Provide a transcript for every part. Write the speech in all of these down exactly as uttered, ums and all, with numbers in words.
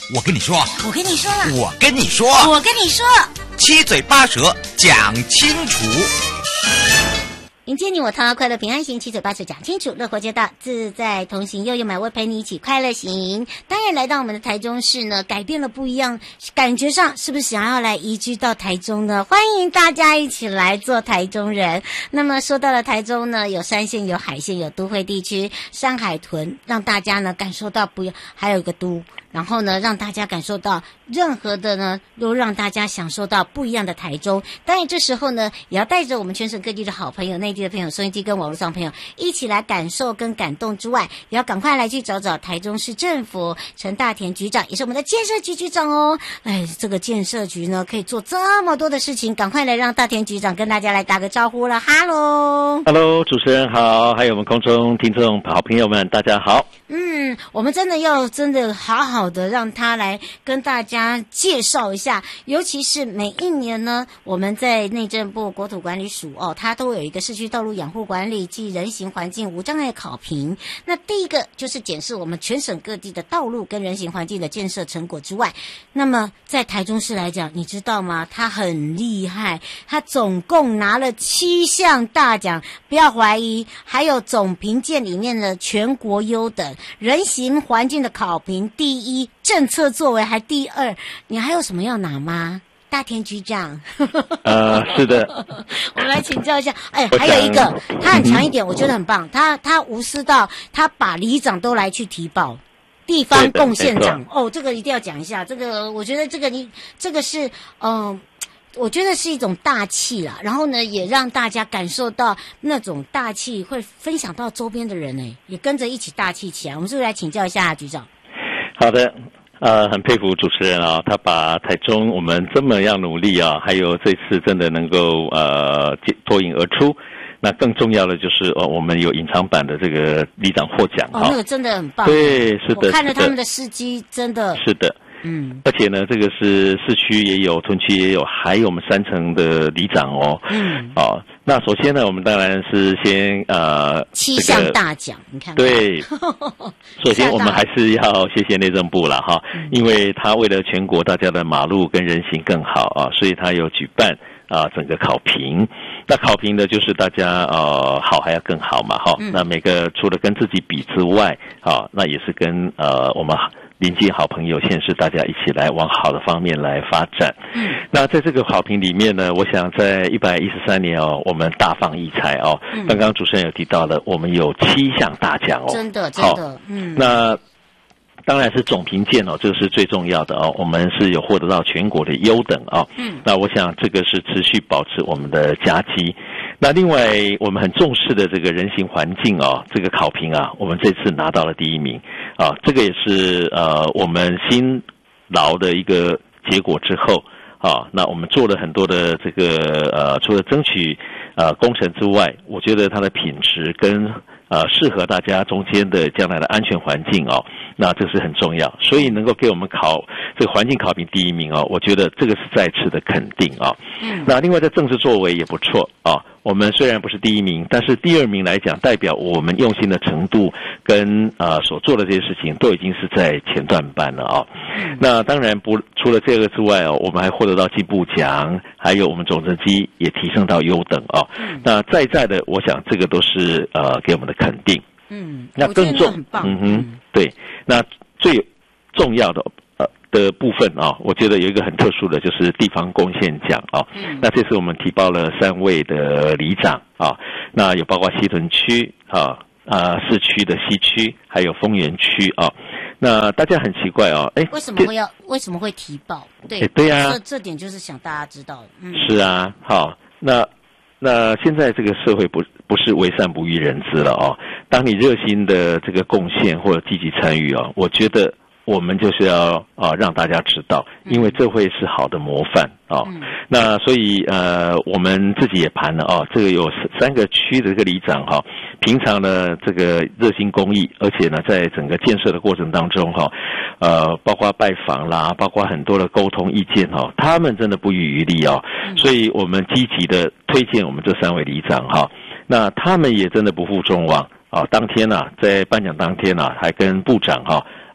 我跟你说， 我跟你说了， 我跟你说， 我跟你说， 七嘴八舌讲清楚。 迎接你我他，快乐平安行，七嘴八舌讲清楚，乐活街道自在同行，悠悠美味陪你一起快乐行。当然来到我们的台中市呢，改变了不一样，感觉上是不是想要来移居到台中呢？欢迎大家一起来做台中人。那么说到了台中呢，有山线，有海线，有都会地区，山海屯，让大家呢感受到不一样，还有一个都。然后呢，让大家感受到任何的呢，都让大家享受到不一样的台中。当然，这时候呢，也要带着我们全省各地的好朋友、内地的朋友、收音机跟网络上朋友一起来感受跟感动之外，也要赶快来去找找台中市政府陈大田局长，也是我们的建设局局长哦。哎，这个建设局呢，可以做这么多的事情，赶快来让大田局长跟大家来打个招呼了。哈喽， 哈喽，主持人好，还有我们空中听众好朋友们，大家好。 嗯，我们真的要真的好好的让他来跟大家介绍一下，尤其是每一年呢，我们在内政部国土管理署哦，它都有一个市区道路养护管理及人行环境无障碍考评。那第一个就是检视我们全省各地的道路跟人行环境的建设成果之外，那么在台中市来讲，你知道吗？它很厉害，它总共拿了七项大奖，不要怀疑，还有总评鉴里面的全国优等。人行环境的考评第一，政策作为还第二，你还有什么要拿吗？大田局长。 呃，是的。 我们来请教一下。哎，还有一个，他很强一点，我觉得很棒。他他无私到他把里长都来去提报。地方贡献长哦，这个一定要讲一下。这个我觉得这个你这个是嗯。呃我觉得是一种大气啦，然后呢，也让大家感受到那种大气，会分享到周边的人呢，也跟着一起大气起来。我们是不是来请教一下局长？ 好的，呃，很佩服主持人啊，他把台中我们这么样努力啊，还有这次真的能够呃脱颖而出。那更重要的就是哦，我们有隐藏版的这个里长获奖哦，那个真的很棒。 对，是的， 我看了他们的事迹，真的是的。嗯，而且呢，这个是市区也有，屯区也有，还有我们三城的里长哦。嗯，哦，那首先呢，我们当然是先呃七项大奖，这个、你看看。对， 首先我们还是要谢谢内政部了哈，嗯、因为他为了全国大家的马路跟人行更好啊，所以他有举办啊整个考评。那考评的就是大家呃好还要更好嘛哈。嗯、那每个除了跟自己比之外啊，那也是跟呃我们。邻近好朋友县市，大家一起来往好的方面来发展。嗯，那在这个考评里面呢，我想在一百一十三年哦，我们大放异彩哦。嗯，刚刚主持人有提到了，我们有七项大奖哦， 真的真的。嗯， 那当然是总评鉴哦，这个是最重要的哦。我们是有获得到全国的优等哦。嗯，那我想这个是持续保持我们的佳绩。那另外我们很重视的这个人行环境哦，这个考评啊，我们这次拿到了第一名啊，这个也是呃我们辛劳的一个结果之后啊，那我们做了很多的这个呃，除了争取呃工程之外，我觉得它的品质跟呃适合大家中间的将来的安全环境哦，那这是很重要，所以能够给我们考这个环境考评第一名哦，我觉得这个是再次的肯定啊。嗯，那另外在政治作为也不错啊。我们虽然不是第一名，但是第二名来讲，代表我们用心的程度跟呃所做的这些事情都已经是在前段班了啊。嗯、那当然不除了这个之外哦，我们还获得到进步奖，还有我们总成绩也提升到优等啊。嗯、那在在的，我想这个都是呃给我们的肯定。嗯，那更重，嗯哼，对，那最重要的。的部分啊，我觉得有一个很特殊的，就是地方贡献奖啊。嗯、那这次我们提报了三位的里长啊，那有包括西屯区啊、啊市区的西区，还有丰原区啊。那大家很奇怪啊，哎， 为什么会要为什么会提报？对， 对呀、啊， 这这点就是想大家知道的。嗯， 是啊，好，那那现在这个社会不不是为善不欲人知了哦。当你热心的这个贡献或者积极参与啊，我觉得。我们就是要啊让大家知道，因为这会是好的模范哦。嗯、那所以呃，我们自己也盘了哦，这个有三个区的这个里长哈、哦，平常呢这个热心公益，而且呢在整个建设的过程当中哈、哦，呃，包括拜访啦，包括很多的沟通意见哈、哦，他们真的不遗余力哦。嗯、所以我们积极的推荐我们这三位里长哈、哦，那他们也真的不负众望啊、哦。当天啊，在颁奖当天啊，还跟部长哈、哦。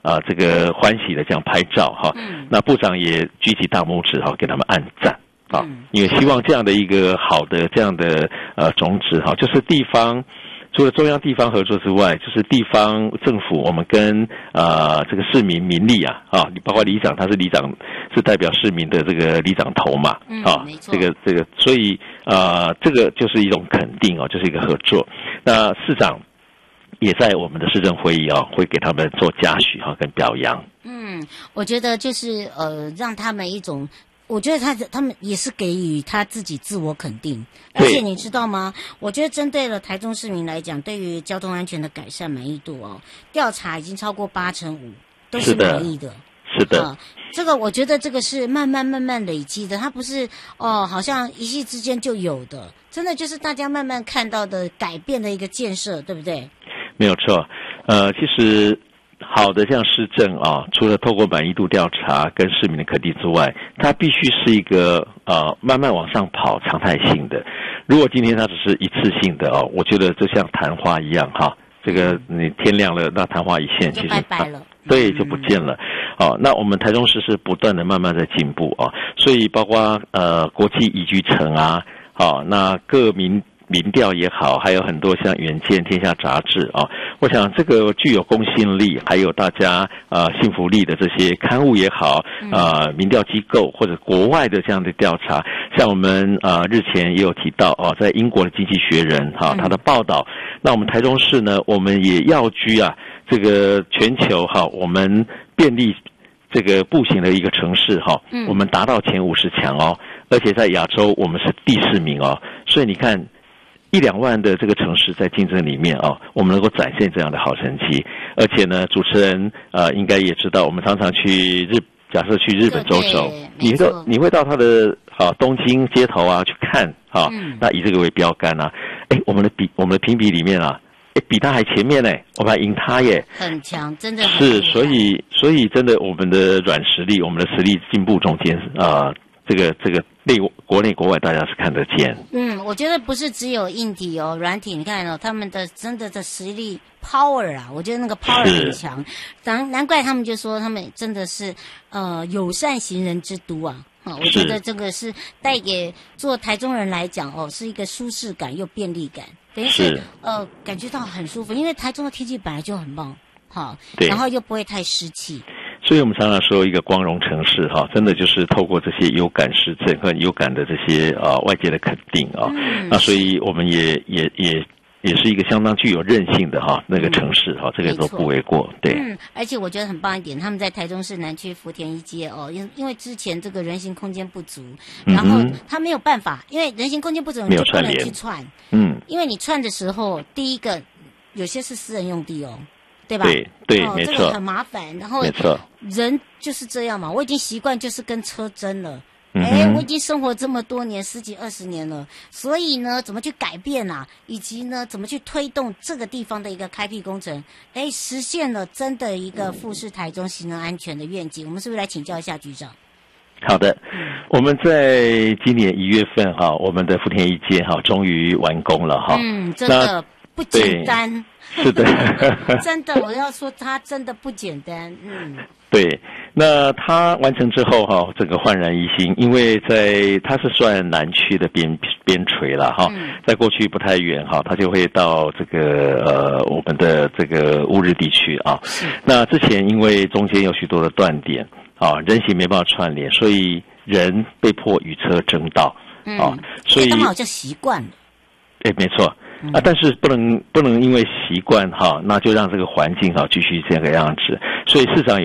啊这个欢喜的这样拍照哈。 嗯、 那部长也举起大拇指哈，给他们按赞。啊，因为希望这样的一个好的这样的呃种子哈，就是地方除了中央地方合作之外，就是地方政府我们跟呃这个市民民力啊啊，包括里长，他是里长是代表市民的这个里长头嘛， 嗯、 啊，这个这个，所以呃这个就是一种肯定哦，就是一个合作。那市长也在我们的市政会议啊，会给他们做嘉许哈跟表扬。 嗯，我觉得就是呃让他们一种。我觉得他他们也是给予他自己自我肯定，而且你知道吗？我觉得针对了台中市民来讲，对于交通安全的改善满意度哦，调查已经超过八成五都是满意的。 是的， 啊，这个我觉得这个是慢慢慢慢累积的，它不是哦，好像一夕之间就有的，真的就是大家慢慢看到的改变的一个建设，对不对？ 没有错，呃，其实。好的，这样施政啊，除了透过满意度调查跟市民的肯定之外，它必须是一个呃慢慢往上跑、常态性的。如果今天它只是一次性的哦，我觉得就像昙花一样哈，这个你天亮了，那昙花一现，其实拜拜了， 对，就不见了。哦，那我们台中市是不断的慢慢在进步啊，所以包括呃国际宜居城啊，好，那各民。民调也好，还有很多像《远见》《天下》杂志啊，我想这个具有公信力，还有大家呃信服力的这些刊物也好，呃民调机构或者国外的这样的调查，像我们呃日前也有提到哦，在英国的《经济学人》哈，他的报道，那我们台中市呢，我们也要居啊这个全球哈，我们便利这个步行的一个城市哈，我们达到前五十强哦，而且在亚洲我们是第四名哦，所以你看。一两万的这个城市在竞争里面啊，我们能够展现这样的好成绩，而且呢，主持人呃应该也知道，我们常常去日，假设去日本走走，你会你会到他的啊东京街头啊去看啊，嗯、那以这个为标杆啊，哎，我们的比我们的评比里面啊，哎比他还前面呢，我们还赢他耶， 很强，真的是，所以所以真的我们的软实力，我们的实力进步中间啊。这个这个内国内国外大家是看得见。 嗯，我觉得不是只有硬体哦，软体你看哦，他们的真的的实力 power 啊，我觉得那个 power 很强，难难怪他们就说他们真的是呃友善行人之都啊。啊，我觉得这个是带给做台中人来讲哦，是一个舒适感又便利感，等于是呃感觉到很舒服，因为台中的天气本来就很棒，好，然后又不会太湿气。 所以我们常常说一个光荣城市哈，真的就是透过这些有感施政和有感的这些呃外界的肯定啊，嗯、那所以我们也也也也是一个相当具有韧性的哈那个城市哈，这个都不为过。对， 嗯，而且我觉得很棒一点，他们在台中市南区福田一街哦，因因为之前这个人行空间不足，然后他没有办法，因为人行空间不足，你就不能去串，嗯，因为你串的时候，第一个有些是私人用地哦。对吧？ 对对， 哦、 没错， 这个很麻烦。然后， 没错， 人就是这样嘛。我已经习惯就是跟车争了。哎、嗯，我已经生活这么多年，十几二十年了。所以呢，怎么去改变啊？以及呢，怎么去推动这个地方的一个开辟工程？哎，实现了真的一个富士台中行人安全的愿景。我们是不是来请教一下局长？ 好的，我们在今年一月份哈，我们的福田一街哈终于完工了哈。 嗯，真的。不简单， 是的， 真的，我要说它真的不简单，嗯， 对。那它完成之后哈，整个焕然一新，因为在它是算南区的边边陲了哈，嗯、在过去不太远哈，它就会到这个呃我们的这个乌日地区啊。那之前因为中间有许多的断点啊，人行没办法串联，所以人被迫与车争道、嗯、啊，所以他们好像习惯了， 哎，没错。啊，但是不能不能因为习惯哈，那就让这个环境哈继续这个样子。所以市长有